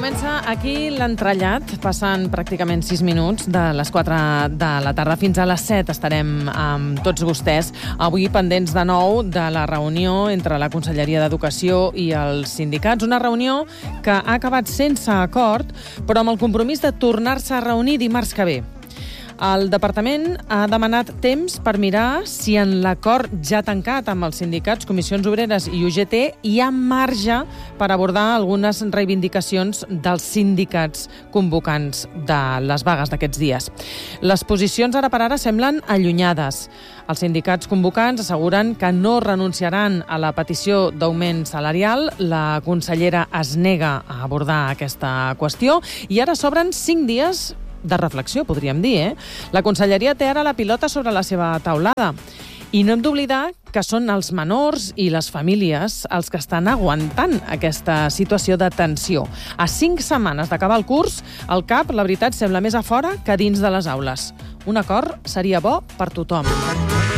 comença aquí l'entrellat, passant pràcticament 6 minuts de les 4 de la tarda fins a les 7 estarem amb tots vostès. Avui pendents de nou de la reunió entre la Conselleria d'Educació i els sindicats, una reunió que ha acabat sense acord, però amb el compromís de tornar-se a reunir dimarts que ve. El departament ha demanat temps per mirar si en l'acord ja tancat amb els sindicats, Comissions Obreres i UGT hi ha marge per abordar algunes reivindicacions dels sindicats convocants de les vagues d'aquests dies. Les posicions ara per ara semblen allunyades. Els sindicats convocants asseguren que no renunciaran a la petició d'augment salarial. La consellera es nega a abordar aquesta qüestió i ara s'obren 5 dies de reflexió, podríem dir, La Conselleria té ara la pilota sobre la seva taulada. I no hem d'oblidar que són els menors i les famílies els que estan aguantant aquesta situació de tensió. A 5 setmanes d'acabar el curs, el CAP, la veritat, sembla més a fora que dins de les aules. Un acord seria bo per tothom.